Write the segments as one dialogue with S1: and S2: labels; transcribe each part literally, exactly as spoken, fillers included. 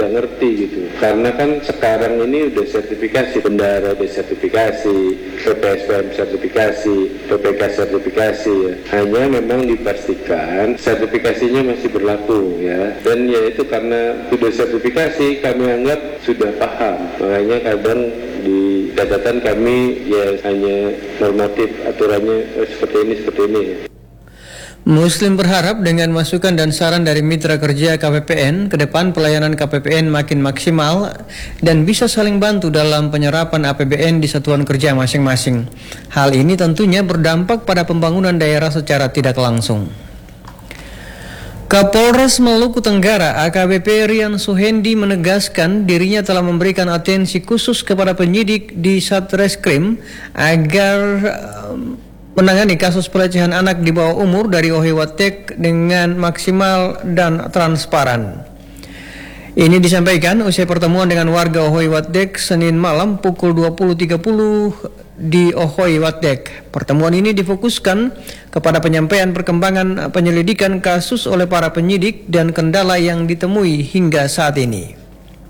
S1: tidak ngerti gitu. Karena kan sekarang ini udah sertifikasi, bendara udah sertifikasi, P P S P M sertifikasi, P P K sertifikasi ya. Hanya memang dipastikan sertifikasinya masih berlaku ya. Dan ya itu karena sudah sertifikasi kami anggap sudah paham. Makanya kadang di catatan kami ya hanya normatif aturannya eh, seperti ini seperti ini.
S2: Muslim berharap dengan masukan dan saran dari mitra kerja K P P N, ke depan pelayanan K P P N makin maksimal dan bisa saling bantu dalam penyerapan A P B N di satuan kerja masing-masing. Hal ini tentunya berdampak pada pembangunan daerah secara tidak langsung. Kapolres Maluku Tenggara A K B P Rian Suhendi menegaskan dirinya telah memberikan atensi khusus kepada penyidik di Satreskrim agar um, menangani kasus pelecehan anak di bawah umur dari Ohiwatek dengan maksimal dan transparan. Ini disampaikan usai pertemuan dengan warga Ohiwatek Senin malam pukul dua puluh tiga puluh di Ohiwatek. Pertemuan ini difokuskan kepada penyampaian perkembangan penyelidikan kasus oleh para penyidik dan kendala yang ditemui hingga saat ini.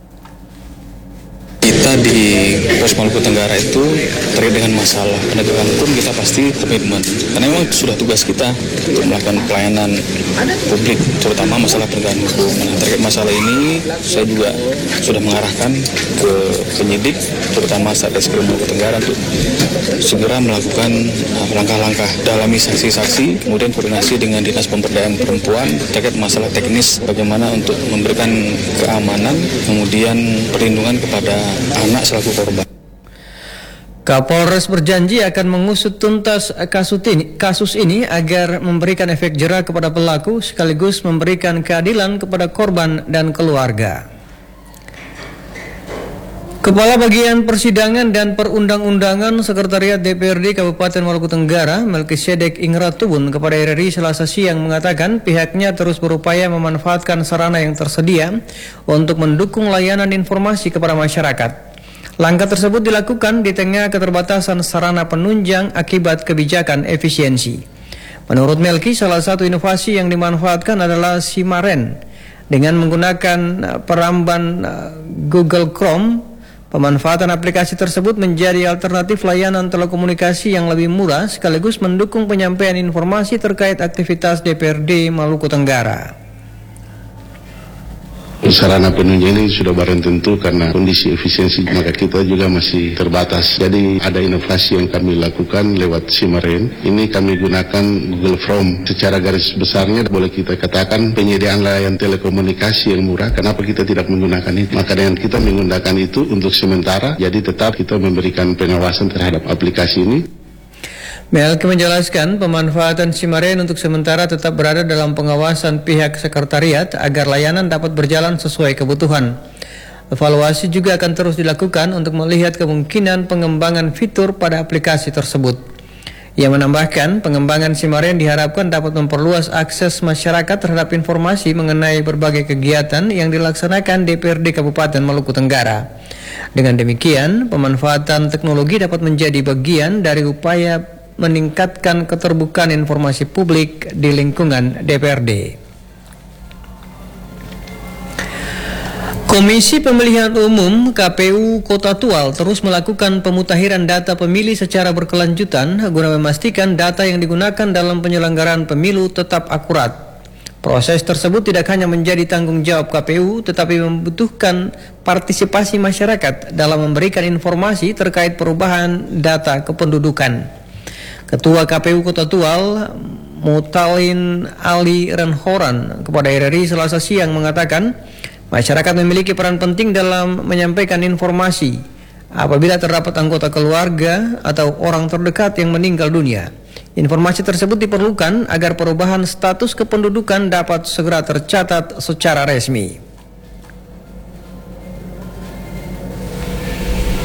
S3: Kita di Polres Maluku Tenggara itu terkait dengan masalah penegakan hukum kita pasti komitmen. Karena memang sudah tugas kita untuk melakukan pelayanan publik, terutama masalah penegakan hukum. Nah, terkait masalah ini saya juga sudah mengarahkan ke penyidik, terutama Satreskrim Maluku Tenggara untuk segera melakukan langkah-langkah dalami saksi-saksi, kemudian koordinasi dengan Dinas Pemberdayaan Perempuan terkait masalah teknis bagaimana untuk memberikan keamanan, kemudian perlindungan kepada anak selaku korban.
S2: Kapolres berjanji akan mengusut tuntas kasus ini, kasus ini agar memberikan efek jera kepada pelaku sekaligus memberikan keadilan kepada korban dan keluarga. Kepala Bagian Persidangan dan Perundang-undangan Sekretariat D P R D Kabupaten Maluku Tenggara, Melkisedek Ingratubun kepada R R I Selasa siang mengatakan pihaknya terus berupaya memanfaatkan sarana yang tersedia untuk mendukung layanan informasi kepada masyarakat. Langkah tersebut dilakukan di tengah keterbatasan sarana penunjang akibat kebijakan efisiensi. Menurut Melki, salah satu inovasi yang dimanfaatkan adalah Simaren. Dengan menggunakan peramban Google Chrome, pemanfaatan aplikasi tersebut menjadi alternatif layanan telekomunikasi yang lebih murah sekaligus mendukung penyampaian informasi terkait aktivitas D P R D Maluku Tenggara.
S4: Sarana penunjang ini sudah barang tentu karena kondisi efisiensi maka kita juga masih terbatas. Jadi ada inovasi yang kami lakukan lewat Simaren. Ini kami gunakan Google Form. Secara garis besarnya boleh kita katakan penyediaan layanan telekomunikasi yang murah. Kenapa kita tidak menggunakan itu? Maka dengan kita menggunakan itu untuk sementara, jadi tetap kita memberikan pengawasan terhadap aplikasi ini.
S2: Melki menjelaskan pemanfaatan Simaren untuk sementara tetap berada dalam pengawasan pihak sekretariat agar layanan dapat berjalan sesuai kebutuhan. Evaluasi juga akan terus dilakukan untuk melihat kemungkinan pengembangan fitur pada aplikasi tersebut. Ia menambahkan pengembangan Simaren diharapkan dapat memperluas akses masyarakat terhadap informasi mengenai berbagai kegiatan yang dilaksanakan D P R D Kabupaten Maluku Tenggara. Dengan demikian, pemanfaatan teknologi dapat menjadi bagian dari upaya meningkatkan keterbukaan informasi publik di lingkungan D P R D. Komisi Pemilihan Umum K P U Kota Tual terus melakukan pemutahiran data pemilih secara berkelanjutan guna memastikan data yang digunakan dalam penyelenggaraan pemilu tetap akurat. Proses tersebut tidak hanya menjadi tanggung jawab K P U tetapi membutuhkan partisipasi masyarakat dalam memberikan informasi terkait perubahan data kependudukan. Ketua K P U Kota Tual, Mutalin Ali Renhoran kepada R R I Selasa siang mengatakan masyarakat memiliki peran penting dalam menyampaikan informasi apabila terdapat anggota keluarga atau orang terdekat yang meninggal dunia. Informasi tersebut diperlukan agar perubahan status kependudukan dapat segera tercatat secara resmi.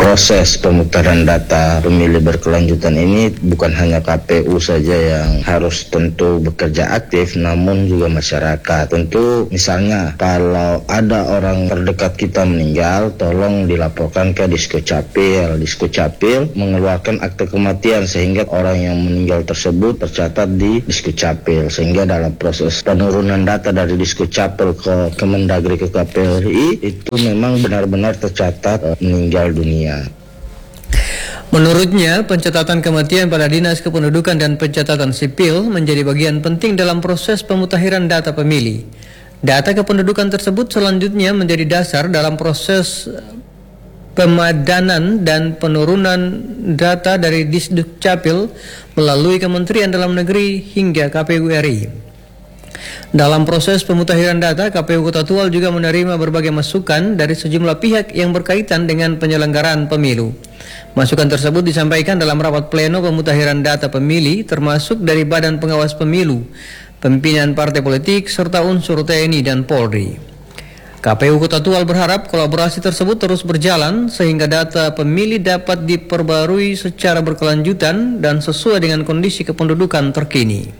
S5: proses pemutaran data pemilih berkelanjutan ini bukan hanya K P U saja yang harus tentu bekerja aktif, namun juga masyarakat. Tentu misalnya kalau ada orang terdekat kita meninggal, tolong dilaporkan ke Diskocapil. Diskocapil mengeluarkan akte kematian sehingga orang yang meninggal tersebut tercatat di Diskocapil, sehingga dalam proses penurunan data dari Diskocapil ke Kemendagri ke K P R I itu memang benar-benar tercatat uh, meninggal dunia.
S2: Menurutnya, pencatatan kematian pada Dinas Kependudukan dan Pencatatan Sipil menjadi bagian penting dalam proses pemutakhiran data pemilih. Data kependudukan tersebut selanjutnya menjadi dasar dalam proses pemadanan dan penurunan data dari Disdukcapil melalui Kementerian Dalam Negeri hingga K P U R I. Dalam proses pemutakhiran data, K P U Kota Tual juga menerima berbagai masukan dari sejumlah pihak yang berkaitan dengan penyelenggaraan pemilu. Masukan tersebut disampaikan dalam rapat pleno pemutakhiran data pemilih, termasuk dari Badan Pengawas Pemilu, pimpinan partai politik, serta unsur T N I dan Polri. K P U Kota Tual berharap kolaborasi tersebut terus berjalan sehingga data pemilih dapat diperbarui secara berkelanjutan dan sesuai dengan kondisi kependudukan terkini.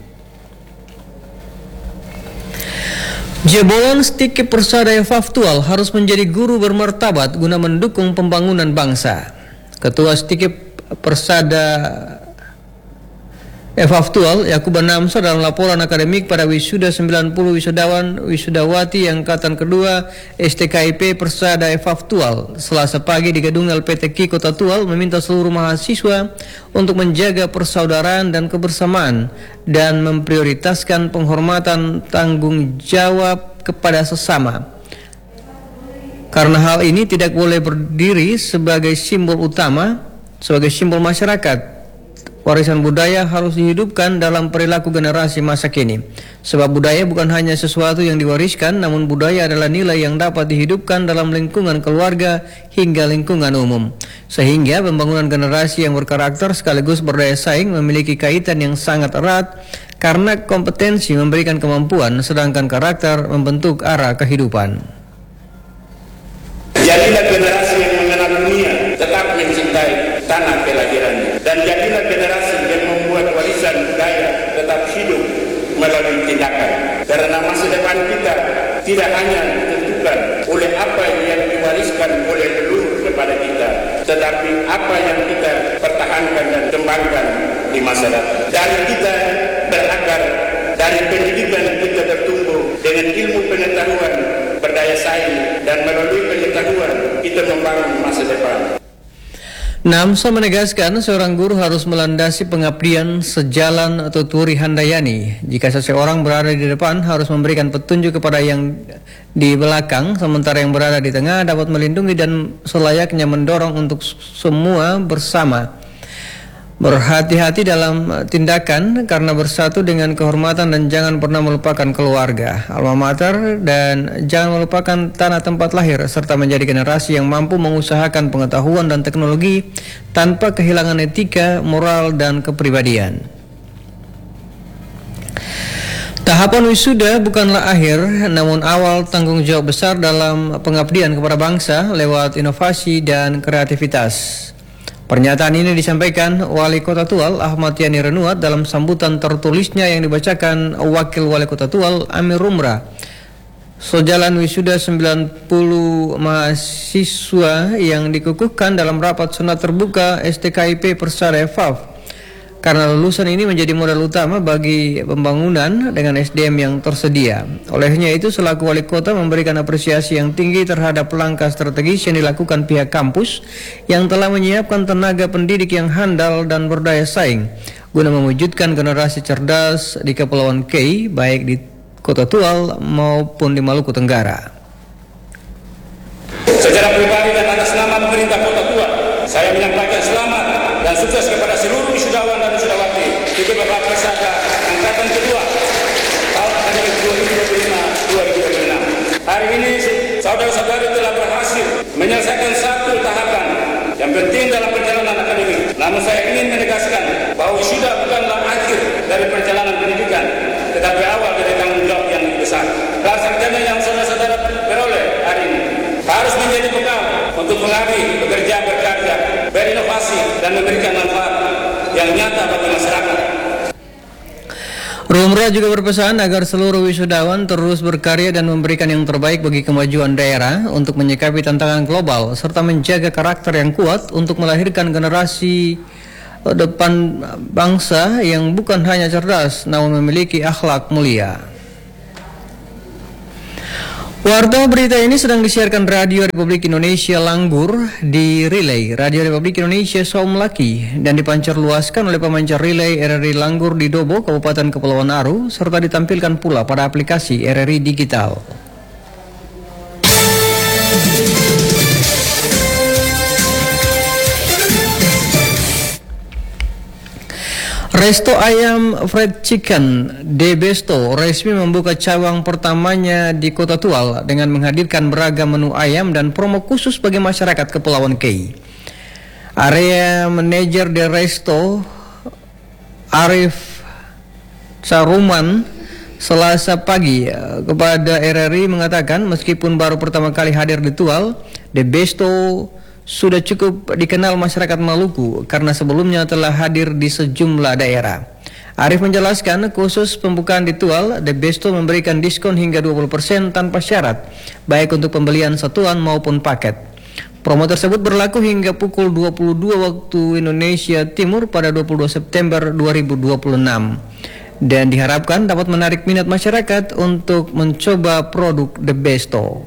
S2: Jebolan Stike Persada Efaftual harus menjadi guru bermartabat guna mendukung pembangunan bangsa. Ketua Stike Persada Efaftual Yakuban Namsa dalam laporan akademik pada wisuda sembilan puluh wisudawan wisudawati angkatan kedua S T K I P Persada Efaftual Selasa pagi di gedung L P T K I Kota Tual meminta seluruh mahasiswa untuk menjaga persaudaraan dan kebersamaan dan memprioritaskan penghormatan tanggung jawab kepada sesama. Karena hal ini tidak boleh berdiri sebagai simbol utama, sebagai simbol masyarakat. Warisan budaya harus dihidupkan dalam perilaku generasi masa kini. Sebab budaya bukan hanya sesuatu yang diwariskan, namun budaya adalah nilai yang dapat dihidupkan dalam lingkungan keluarga hingga lingkungan umum. Sehingga pembangunan generasi yang berkarakter sekaligus berdaya saing memiliki kaitan yang sangat erat, karena kompetensi memberikan kemampuan, sedangkan karakter membentuk arah kehidupan.
S6: Jadilah generasi yang mengenal dunia, tetap mencintai tanah kelahirannya. Dan jadilah generasi yang membuat warisan budaya tetap hidup melalui tindakan. Karena masa depan kita tidak hanya ditentukan oleh apa yang diwariskan oleh leluhur kepada kita, tetapi apa yang kita pertahankan dan kembangkan di masa depan. Dari kita berakar, dari pendidikan kita bertumbuh dengan ilmu pengetahuan, berdaya saing, dan melalui pengetahuan kita membangun masa depan.
S2: Namsa menegaskan seorang guru harus melandasi pengabdian sejalan tuturi handayani. Jika seseorang berada di depan harus memberikan petunjuk kepada yang di belakang, sementara yang berada di tengah dapat melindungi dan selayaknya mendorong untuk semua bersama. Berhati-hati dalam tindakan karena bersatu dengan kehormatan dan jangan pernah melupakan keluarga, alma mater, dan jangan melupakan tanah tempat lahir, serta menjadi generasi yang mampu mengusahakan pengetahuan dan teknologi tanpa kehilangan etika, moral, dan kepribadian. Tahapan wisuda bukanlah akhir, namun awal tanggung jawab besar dalam pengabdian kepada bangsa lewat inovasi dan kreativitas. Pernyataan ini disampaikan Wali Kota Tual Ahmad Yani Renuat dalam sambutan tertulisnya yang dibacakan Wakil Wali Kota Tual Amir Rumrah. Sejalan wisuda sembilan puluh mahasiswa yang dikukuhkan dalam rapat senat terbuka S T K I P Persada Efaf. Karena lulusan ini menjadi modal utama bagi pembangunan dengan S D M yang tersedia. Olehnya itu selaku wali kota memberikan apresiasi yang tinggi terhadap langkah strategis yang dilakukan pihak kampus yang telah menyiapkan tenaga pendidik yang handal dan berdaya saing guna mewujudkan generasi cerdas di Kepulauan K, baik di Kota Tual maupun di Maluku Tenggara.
S6: Secara pribadi dan atas nama pemerintah Kota Tual, saya menyampaikan selamat dan sukses kepada seluruh wisudawan dan wisudawati di Bapak Persada angkatan kedua tahun akademik dua ribu dua puluh lima dua ribu dua puluh enam. Hari ini saudara-saudari telah berhasil menyelesaikan satu tahapan yang penting dalam perjalanan akademik. Namun saya ingin menegaskan bahwa wisuda bukanlah akhir dari perjalanan pendidikan, tetapi awal dari tanggung jawab yang lebih besar. Gelar sarjana yang saudara-saudara peroleh hari ini harus menjadi bekal untuk mengabdi, bekerja, berkarya berinovasi dan memberikan manfaat yang nyata bagi masyarakat.
S2: Rumra juga berpesan agar seluruh wisudawan terus berkarya dan memberikan yang terbaik bagi kemajuan daerah untuk menyikapi tantangan global serta menjaga karakter yang kuat untuk melahirkan generasi depan bangsa yang bukan hanya cerdas namun memiliki akhlak mulia. Warta berita ini sedang disiarkan Radio Republik Indonesia Langgur di relay Radio Republik Indonesia Saumlaki dan dipancar luaskan oleh pemancar relay R R I Langgur di Dobo, Kabupaten Kepulauan Aru, serta ditampilkan pula pada aplikasi R R I Digital. Resto ayam fried chicken De Besto resmi membuka cabang pertamanya di Kota Tual dengan menghadirkan beragam menu ayam dan promo khusus bagi masyarakat Kepulauan Kei. Area manajer De Resto Arif Saruman Selasa pagi kepada R R I mengatakan meskipun baru pertama kali hadir di Tual, De Besto sudah cukup dikenal masyarakat Maluku karena sebelumnya telah hadir di sejumlah daerah. Arif menjelaskan khusus pembukaan di Tual, De Besto memberikan diskon hingga dua puluh persen tanpa syarat, baik untuk pembelian satuan maupun paket. Promo tersebut berlaku hingga pukul dua puluh dua waktu Indonesia Timur pada dua puluh dua September dua ribu dua puluh enam dan diharapkan dapat menarik minat masyarakat untuk mencoba produk De Besto.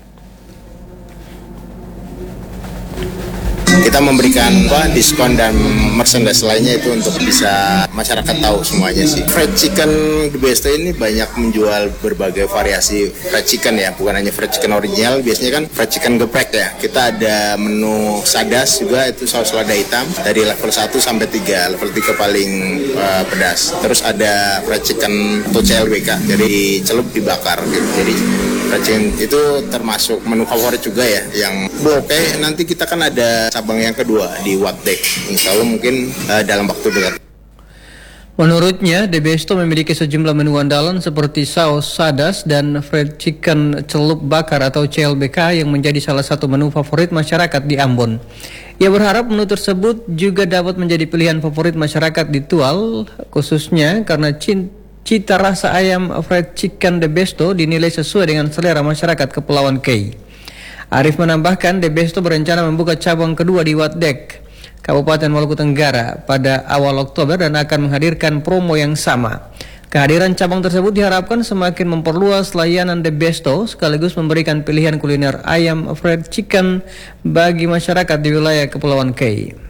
S7: Kita memberikan apa, diskon dan merchandise lainnya itu untuk bisa masyarakat tahu semuanya sih. Fried chicken The Besto ini banyak menjual berbagai variasi fried chicken ya, bukan hanya fried chicken original, biasanya kan fried chicken geprek ya. Kita ada menu sadas juga, itu saus lada hitam dari level satu sampai tiga, level tiga paling uh, pedas. Terus ada fried chicken atau C L B K, jadi dicelup dibakar gitu. Jadi fried chicken itu termasuk menu favorit juga ya. Yang oke, nanti kita kan ada cabang yang kedua di Wadek, insya Allah mungkin uh, dalam waktu dekat.
S2: Menurutnya, De Besto memiliki sejumlah menu andalan seperti saus sadas dan fried chicken celup bakar atau C L B K yang menjadi salah satu menu favorit masyarakat di Ambon. Ia berharap menu tersebut juga dapat menjadi pilihan favorit masyarakat di Tual, khususnya karena cita rasa ayam fried chicken De Besto dinilai sesuai dengan selera masyarakat Kepulauan Kei. Arif menambahkan De Besto berencana membuka cabang kedua di Wadek, Kabupaten Maluku Tenggara pada awal Oktober dan akan menghadirkan promo yang sama. Kehadiran cabang tersebut diharapkan semakin memperluas layanan De Besto sekaligus memberikan pilihan kuliner ayam fried chicken bagi masyarakat di wilayah Kepulauan Kei.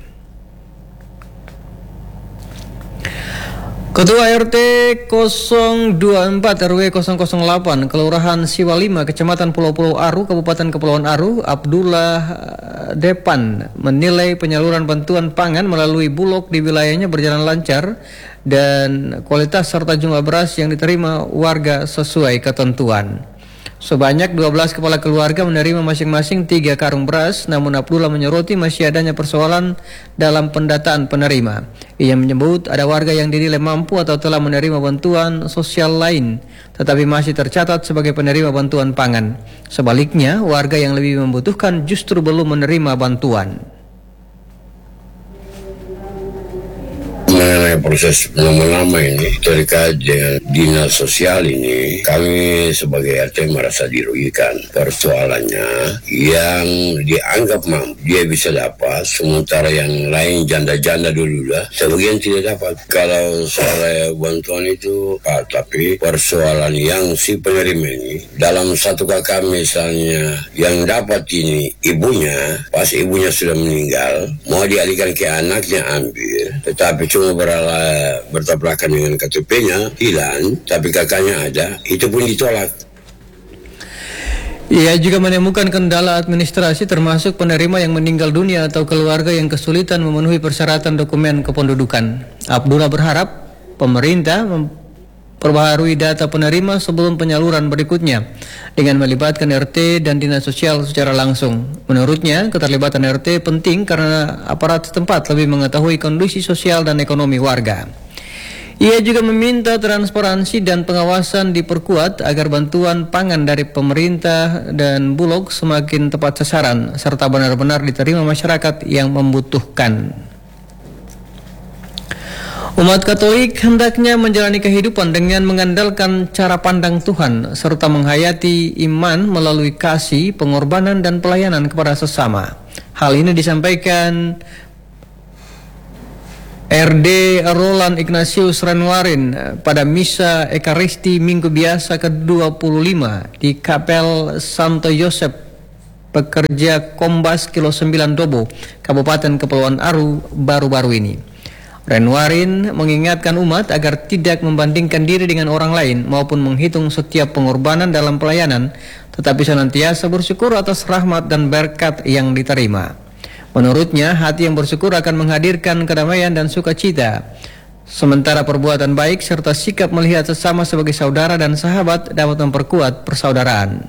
S2: Ketua R T nol dua empat R W nol nol delapan Kelurahan Siwa lima Kecamatan Pulau Pulau Aru Kabupaten Kepulauan Aru Abdullah Depan menilai penyaluran bantuan pangan melalui Bulog di wilayahnya berjalan lancar dan kualitas serta jumlah beras yang diterima warga sesuai ketentuan. Sebanyak dua belas kepala keluarga menerima masing-masing tiga karung beras, namun Abdullah menyoroti masih adanya persoalan dalam pendataan penerima. Ia menyebut ada warga yang dinilai mampu atau telah menerima bantuan sosial lain, tetapi masih tercatat sebagai penerima bantuan pangan. Sebaliknya, warga yang lebih membutuhkan justru belum menerima bantuan.
S8: Mengenai proses nama-nama ini terkait dengan dinas sosial ini, kami sebagai R T merasa dirugikan. Persoalannya yang dianggap mampu dia bisa dapat, sementara yang lain janda-janda dulu lah sebagian tidak dapat. Kalau soal bantuan itu, ah, tapi persoalan yang si penerima ini dalam satu kakak misalnya yang dapat ini ibunya, pas ibunya sudah meninggal, mau dialihkan ke anaknya ambil, tetapi cuma berala bertabrakan dengan K T P-nya hilang, tapi kakaknya ada, itu pun ditolak.
S2: Ia juga menemukan kendala administrasi termasuk penerima yang meninggal dunia atau keluarga yang kesulitan memenuhi persyaratan dokumen kependudukan. Abdullah berharap pemerintah memperbaharui data penerima sebelum penyaluran berikutnya dengan melibatkan R T dan dinas sosial secara langsung. Menurutnya, keterlibatan R T penting karena aparat setempat lebih mengetahui kondisi sosial dan ekonomi warga. Ia juga meminta transparansi dan pengawasan diperkuat agar bantuan pangan dari pemerintah dan Bulog semakin tepat sasaran serta benar-benar diterima masyarakat yang membutuhkan. Umat Katolik hendaknya menjalani kehidupan dengan mengandalkan cara pandang Tuhan serta menghayati iman melalui kasih, pengorbanan dan pelayanan kepada sesama. Hal ini disampaikan R D Roland Ignatius Renwarin pada Misa Ekaristi Minggu Biasa ke dua puluh lima di Kapel Santo Yosef Pekerja Kombas Kilo sembilan Dobo, Kabupaten Kepulauan Aru baru-baru ini. Renwarin mengingatkan umat agar tidak membandingkan diri dengan orang lain maupun menghitung setiap pengorbanan dalam pelayanan, tetapi senantiasa bersyukur atas rahmat dan berkat yang diterima. Menurutnya, hati yang bersyukur akan menghadirkan kedamaian dan sukacita. Sementara perbuatan baik serta sikap melihat sesama sebagai saudara dan sahabat dapat memperkuat persaudaraan.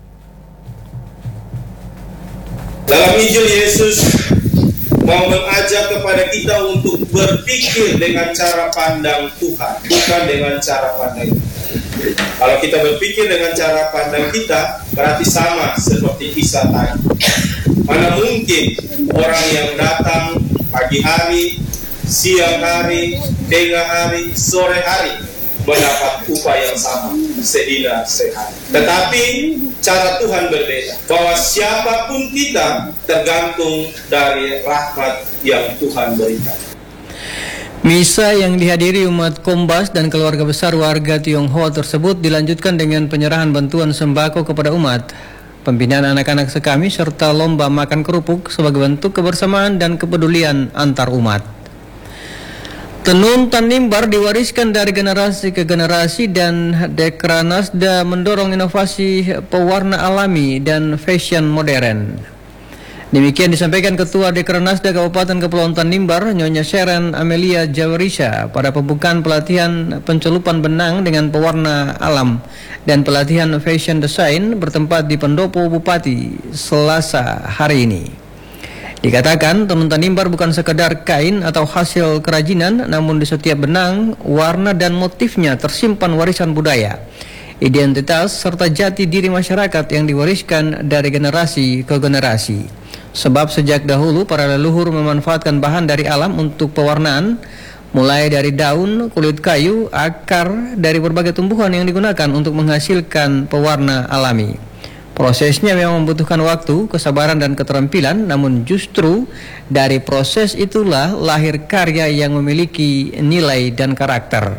S9: Dalam Injil Yesus mau mengajak kepada kita untuk berpikir dengan cara pandang Tuhan, bukan dengan cara pandang kita. Kalau kita berpikir dengan cara pandang kita, berarti sama seperti Isa tadi. Mana mungkin orang yang datang pagi hari, siang hari, tengah hari, sore hari mendapat upah yang sama, sedina sehari. Tetapi cara Tuhan berbeda, bahwa siapapun kita tergantung dari rahmat yang Tuhan berikan.
S2: Misa yang dihadiri umat Kombas dan keluarga besar warga Tionghoa tersebut dilanjutkan dengan penyerahan bantuan sembako kepada umat, pembinaan anak-anak sekami, serta lomba makan kerupuk sebagai bentuk kebersamaan dan kepedulian antar umat. Tenun Tanimbar diwariskan dari generasi ke generasi dan Dekranasda mendorong inovasi pewarna alami dan fashion modern. Demikian disampaikan Ketua Dekranasda Kabupaten Kepulauan Tanimbar, Nyonya Sharon Amelia Jawarisa pada pembukaan pelatihan pencelupan benang dengan pewarna alam dan pelatihan fashion design bertempat di Pendopo Bupati Selasa hari ini. Dikatakan tenun Tanimbar bukan sekedar kain atau hasil kerajinan, namun di setiap benang, warna dan motifnya tersimpan warisan budaya, identitas serta jati diri masyarakat yang diwariskan dari generasi ke generasi. Sebab sejak dahulu para leluhur memanfaatkan bahan dari alam untuk pewarnaan, mulai dari daun, kulit kayu, akar dari berbagai tumbuhan yang digunakan untuk menghasilkan pewarna alami. Prosesnya memang membutuhkan waktu, kesabaran dan keterampilan, namun justru dari proses itulah lahir karya yang memiliki nilai dan karakter.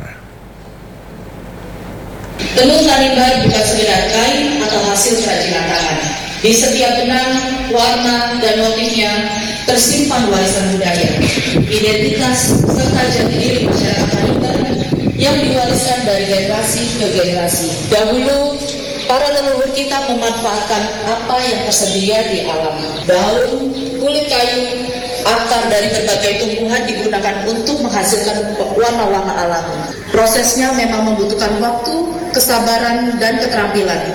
S10: Tenun Tanimbar bukan sekedar kain atau hasil kerajinan tangan. Di setiap benang, warna, dan motifnya tersimpan warisan budaya, identitas, serta jati diri masyarakat Tanimbar yang diwariskan dari generasi ke generasi. Dahulu, para leluhur kita memanfaatkan apa yang tersedia di alam. Daun, kulit kayu, akar dari berbagai tumbuhan digunakan untuk menghasilkan warna-warna alami. Prosesnya memang membutuhkan waktu, kesabaran, dan keterampilan.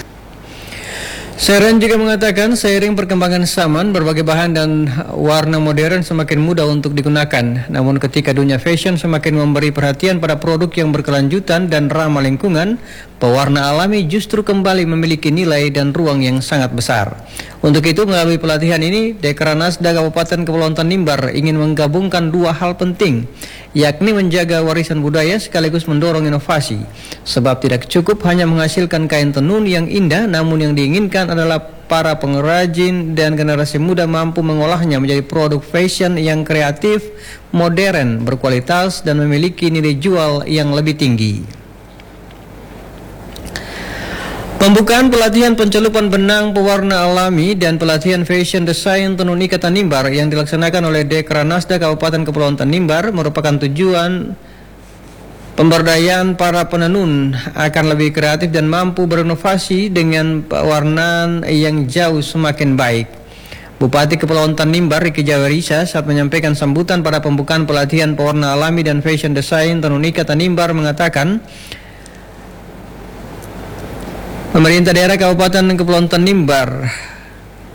S2: Sharon juga mengatakan seiring perkembangan zaman, berbagai bahan dan warna modern semakin mudah untuk digunakan. Namun ketika dunia fashion semakin memberi perhatian pada produk yang berkelanjutan dan ramah lingkungan, pewarna alami justru kembali memiliki nilai dan ruang yang sangat besar. Untuk itu melalui pelatihan ini, Dekranasda Kabupaten Kepulauan Tanimbar ingin menggabungkan dua hal penting, yakni menjaga warisan budaya sekaligus mendorong inovasi. Sebab tidak cukup hanya menghasilkan kain tenun yang indah, namun yang diinginkan adalah para pengrajin dan generasi muda mampu mengolahnya menjadi produk fashion yang kreatif, modern, berkualitas, dan memiliki nilai jual yang lebih tinggi. Pembukaan pelatihan pencelupan benang pewarna alami dan pelatihan fashion design tenun ikat Tanimbar yang dilaksanakan oleh Dekranasda Kabupaten Kepulauan Tanimbar merupakan tujuan pemberdayaan para penenun akan lebih kreatif dan mampu berinovasi dengan pewarnaan yang jauh semakin baik. Bupati Kepulauan Tanimbar Riki Jawarisa saat menyampaikan sambutan pada pembukaan pelatihan pewarna alami dan fashion design tenun ikat Tanimbar mengatakan, pemerintah daerah Kabupaten Kepulauan Tanimbar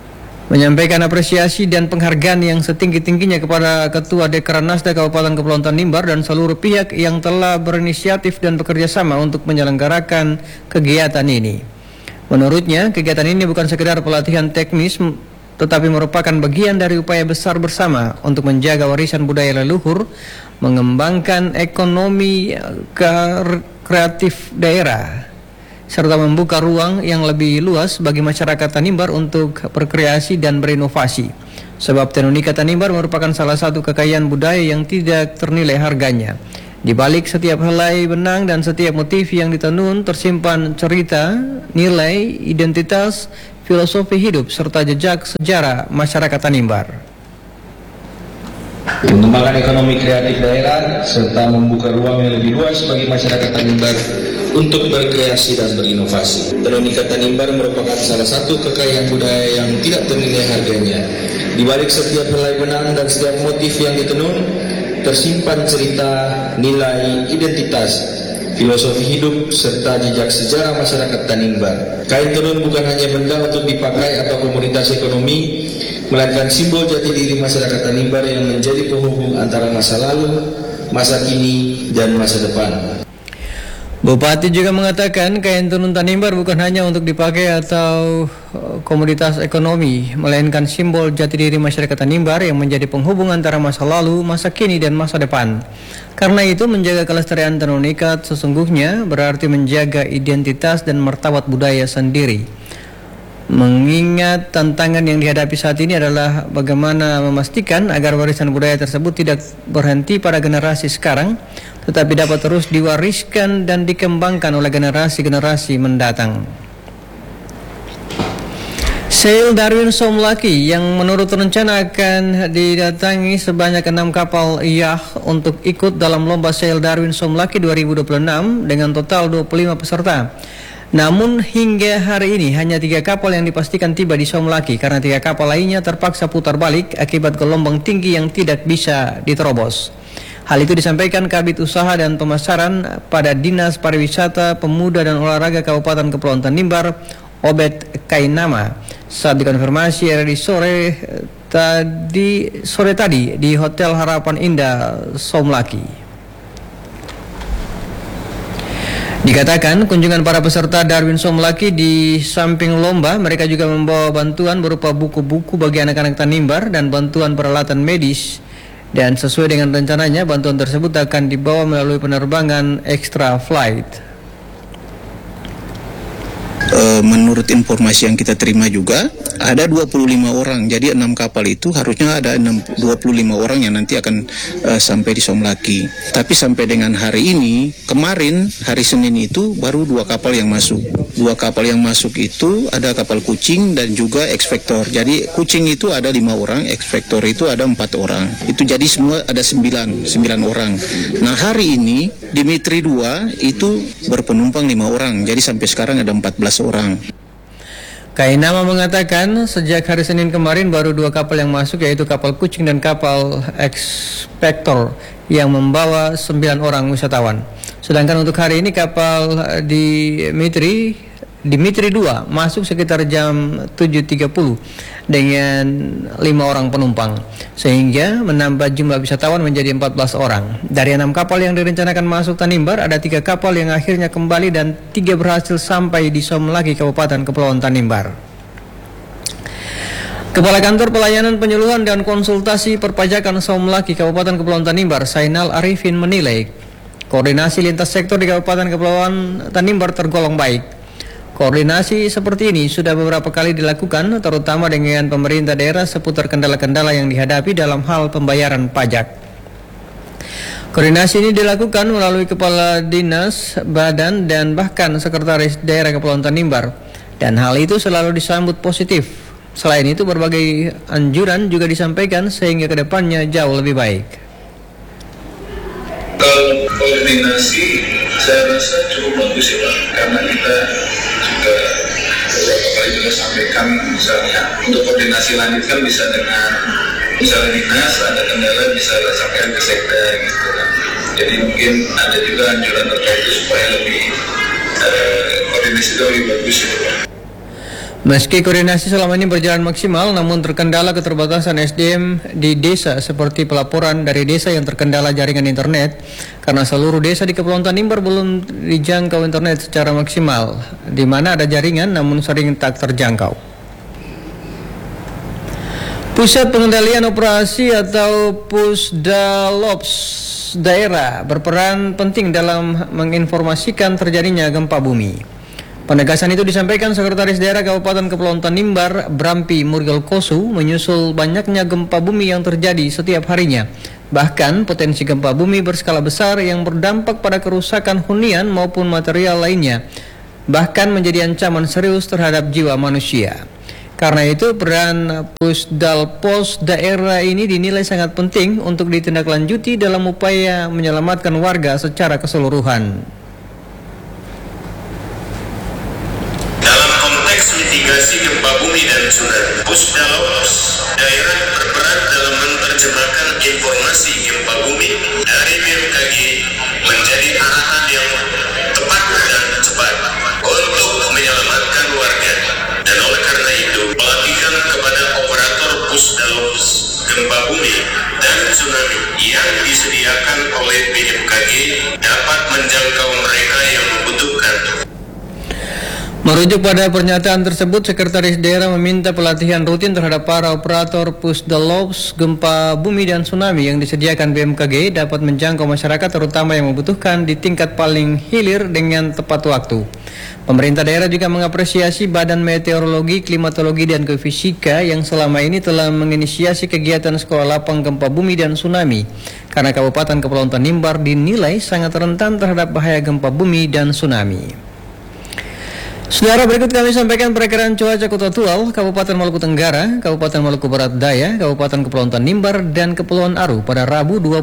S2: menyampaikan apresiasi dan penghargaan yang setinggi-tingginya kepada Ketua Dekranasda Kabupaten Kepulauan Tanimbar dan seluruh pihak yang telah berinisiatif dan bekerja sama untuk menyelenggarakan kegiatan ini. Menurutnya, kegiatan ini bukan sekedar pelatihan teknis, tetapi merupakan bagian dari upaya besar bersama untuk menjaga warisan budaya leluhur, mengembangkan ekonomi kreatif daerah, serta membuka ruang yang lebih luas bagi masyarakat Tanimbar untuk berkreasi dan berinovasi. Sebab Tenunika Tanimbar merupakan salah satu kekayaan budaya yang tidak ternilai harganya. Di balik setiap helai benang dan setiap motif yang ditenun tersimpan cerita, nilai, identitas, filosofi hidup, serta jejak sejarah masyarakat Tanimbar.
S11: Mengembangkan ekonomi kreatif daerah serta membuka ruang yang lebih luas bagi masyarakat Tanimbar untuk berkreasi dan berinovasi. Tenunika Tanimbar merupakan salah satu kekayaan budaya yang tidak ternilai harganya. Di balik setiap helai benang dan setiap motif yang ditenun tersimpan cerita, nilai, identitas, filosofi hidup, serta jejak sejarah masyarakat Tanimbar. Kain tenun bukan hanya benda untuk dipakai atau komoditas ekonomi, melainkan simbol jati diri masyarakat Tanimbar yang menjadi penghubung antara masa lalu, masa kini, dan masa depan.
S2: Bupati juga mengatakan kain tenun Tanimbar bukan hanya untuk dipakai atau komoditas ekonomi, melainkan simbol jati diri masyarakat Tanimbar yang menjadi penghubung antara masa lalu, masa kini, dan masa depan. Karena itu, menjaga kelestarian tenun ikat sesungguhnya berarti menjaga identitas dan martabat budaya sendiri. Mengingat tantangan yang dihadapi saat ini adalah bagaimana memastikan agar warisan budaya tersebut tidak berhenti pada generasi sekarang, tetapi dapat terus diwariskan dan dikembangkan oleh generasi-generasi mendatang. Sail Darwin Somlaki yang menurut rencana akan didatangi sebanyak enam kapal yacht untuk ikut dalam lomba Sail Darwin Somlaki dua ribu dua puluh enam dengan total dua puluh lima peserta. Namun hingga hari ini hanya tiga kapal yang dipastikan tiba di Somlaki karena tiga kapal lainnya terpaksa putar balik akibat gelombang tinggi yang tidak bisa diterobos. Hal itu disampaikan Kabid Usaha dan Pemasaran pada Dinas Pariwisata, Pemuda dan Olahraga Kabupaten Kepulauan Tanimbar, Obed Kainama, saat dikonfirmasi hari sore tadi sore tadi di Hotel Harapan Indah Somlaki. Dikatakan kunjungan para peserta Darwin Somlaki di samping lomba, mereka juga membawa bantuan berupa buku-buku bagi anak-anak Tanimbar dan bantuan peralatan medis. Dan sesuai dengan rencananya, bantuan tersebut akan dibawa melalui penerbangan extra flight.
S3: E, menurut informasi yang kita terima juga ada dua puluh lima orang, jadi enam kapal itu harusnya ada dua puluh lima orang yang nanti akan e, sampai di Somlaki. Tapi sampai dengan hari ini, kemarin hari Senin itu baru dua kapal yang masuk. Dua kapal yang masuk itu ada kapal Kucing dan juga X-Factor. Jadi Kucing itu ada lima orang, X-Factor itu ada empat orang. Itu jadi semua ada sembilan, sembilan orang. Nah hari ini Dimitri dua itu berpenumpang lima orang, jadi sampai sekarang ada empat belas orang.
S2: Kainama mengatakan sejak hari Senin kemarin baru dua kapal yang masuk, yaitu kapal Kucing dan kapal X-Factor yang membawa sembilan orang wisatawan. Sedangkan untuk hari ini kapal Dimitri Dimitri dua masuk sekitar jam tujuh tiga puluh dengan lima orang penumpang, sehingga menambah jumlah wisatawan menjadi empat belas orang. Dari enam kapal yang direncanakan masuk Tanimbar, ada tiga kapal yang akhirnya kembali dan tiga berhasil sampai di Somlaki, Kabupaten Kepulauan Tanimbar. Kepala Kantor Pelayanan Penyuluhan dan Konsultasi Perpajakan Somlaki, Kabupaten Kepulauan Tanimbar, Sainal Arifin menilai koordinasi lintas sektor di Kabupaten Kepulauan Tanimbar tergolong baik. Koordinasi seperti ini sudah beberapa kali dilakukan, terutama dengan pemerintah daerah seputar kendala-kendala yang dihadapi dalam hal pembayaran pajak. Koordinasi ini dilakukan melalui Kepala Dinas, Badan, dan bahkan Sekretaris Daerah Kepulauan Tanimbar, dan hal itu selalu disambut positif. Selain itu, berbagai anjuran juga disampaikan sehingga kedepannya jauh lebih baik.
S12: Kalau koordinasi saya rasa cukup bagus ya Pak, karena kita juga beberapa kali juga sampaikan misalnya untuk koordinasi lanjutkan bisa dengan misalnya dinas ada kendala bisa sampaikan ke sekda gitu kan. Jadi mungkin ada juga anjuran terkait itu supaya lebih eh, koordinasi itu lebih bagus gitu Pak.
S2: Meski koordinasi selama ini berjalan maksimal, namun terkendala keterbatasan S D M di desa seperti pelaporan dari desa yang terkendala jaringan internet karena seluruh desa di Kepulauan Tanimbar belum dijangkau internet secara maksimal, di mana ada jaringan namun sering tak terjangkau. Pusat Pengendalian Operasi atau Pusdalops daerah berperan penting dalam menginformasikan terjadinya gempa bumi. Penegasan itu disampaikan Sekretaris Daerah Kabupaten Kepulauan Tanimbar, Brampi Murgal Kosu, menyusul banyaknya gempa bumi yang terjadi setiap harinya. Bahkan potensi gempa bumi berskala besar yang berdampak pada kerusakan hunian maupun material lainnya, bahkan menjadi ancaman serius terhadap jiwa manusia. Karena itu peran Pusdalpos daerah ini dinilai sangat penting untuk ditindaklanjuti dalam upaya menyelamatkan warga secara keseluruhan.
S13: Mitigasi gempa bumi dan tsunami, Pusdalops daerah berperan dalam menerjemahkan informasi gempa bumi dari B M K G menjadi arahan yang tepat dan cepat untuk menyelamatkan warga. Dan oleh karena itu, pelatihan kepada operator Pusdalops gempa bumi dan tsunami yang disediakan oleh B M K G dapat menjangkau mereka yang membutuhkan.
S2: Merujuk pada pernyataan tersebut, Sekretaris Daerah meminta pelatihan rutin terhadap para operator Pusdalops gempa bumi dan tsunami yang disediakan B M K G dapat menjangkau masyarakat terutama yang membutuhkan di tingkat paling hilir dengan tepat waktu. Pemerintah daerah juga mengapresiasi Badan Meteorologi, Klimatologi, dan Geofisika yang selama ini telah menginisiasi kegiatan sekolah lapang gempa bumi dan tsunami karena Kabupaten Kepulauan Tanimbar dinilai sangat rentan terhadap bahaya gempa bumi dan tsunami. Saudara, berikut kami sampaikan perakiraan cuaca Kota Tual, Kabupaten Maluku Tenggara, Kabupaten Maluku Barat Daya, Kabupaten Kepulauan Tanimbar, dan Kepulauan Aru pada Rabu dua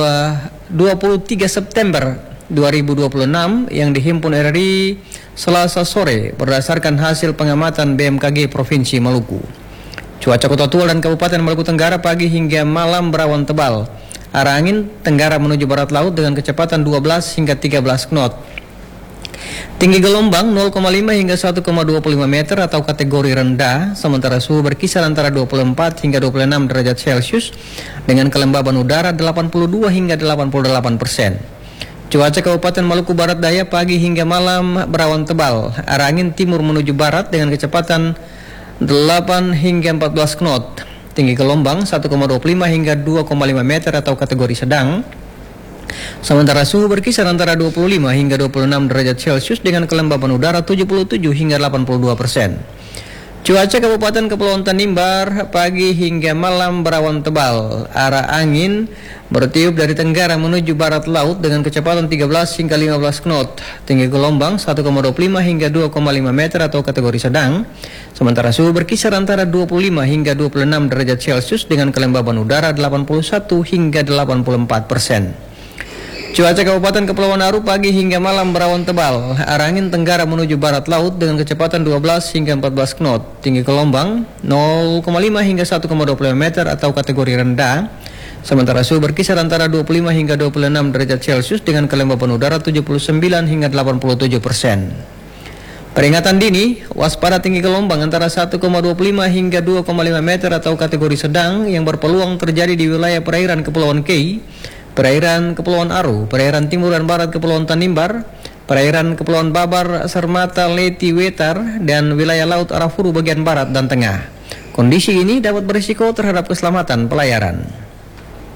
S2: puluh tiga September dua ribu dua puluh enam yang dihimpun R R I Selasa sore berdasarkan hasil pengamatan B M K G Provinsi Maluku. Cuaca Kota Tual dan Kabupaten Maluku Tenggara pagi hingga malam berawan tebal. Arah angin tenggara menuju barat laut dengan kecepatan dua belas hingga tiga belas knot. Tinggi gelombang nol koma lima hingga satu koma dua lima meter atau kategori rendah, sementara suhu berkisar antara dua puluh empat hingga dua puluh enam derajat Celcius dengan kelembaban udara delapan puluh dua hingga delapan puluh delapan persen. Cuaca Kabupaten Maluku Barat Daya pagi hingga malam berawan tebal. Arah angin timur menuju barat dengan kecepatan delapan hingga empat belas knot. Tinggi gelombang satu koma dua lima hingga dua koma lima meter atau kategori sedang. Sementara suhu berkisar antara dua puluh lima hingga dua puluh enam derajat Celcius dengan kelembaban udara tujuh puluh tujuh hingga delapan puluh dua persen. Cuaca Kabupaten Kepulauan Tanimbar pagi hingga malam berawan tebal. Arah angin bertiup dari tenggara menuju barat laut dengan kecepatan tiga belas hingga lima belas knot. Tinggi gelombang satu koma dua lima hingga dua koma lima meter atau kategori sedang. Sementara suhu berkisar antara dua puluh lima hingga dua puluh enam derajat Celcius dengan kelembaban udara delapan puluh satu hingga delapan puluh empat persen. Cuaca Kabupaten Kepulauan Aru pagi hingga malam berawan tebal. Arah angin tenggara menuju barat laut dengan kecepatan dua belas hingga empat belas knot. Tinggi gelombang nol koma lima hingga satu koma dua lima meter atau kategori rendah. Sementara suhu berkisar antara dua puluh lima hingga dua puluh enam derajat Celcius dengan kelembaban udara tujuh puluh sembilan hingga delapan puluh tujuh persen. Peringatan dini, waspada tinggi gelombang antara satu koma dua lima hingga dua koma lima meter atau kategori sedang yang berpeluang terjadi di wilayah perairan Kepulauan Kei, perairan Kepulauan Aru, perairan timur dan barat Kepulauan Tanimbar, perairan Kepulauan Babar, Sermata, Leti, Wetar, dan wilayah laut Arafuru bagian barat dan tengah. Kondisi ini dapat berisiko terhadap keselamatan pelayaran.